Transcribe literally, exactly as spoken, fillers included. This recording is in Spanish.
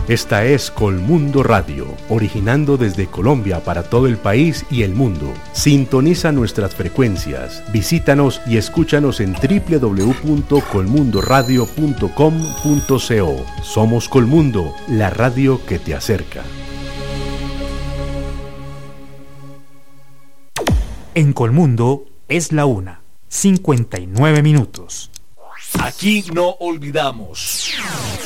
Esta es Colmundo Radio, originando desde Colombia para todo el país y el mundo. Sintoniza nuestras frecuencias, visítanos y escúchanos en doble u doble u doble u punto colmundo radio punto com punto co. Somos Colmundo, la radio que te acerca. En Colmundo es la una, cincuenta y nueve minutos. Aquí no olvidamos.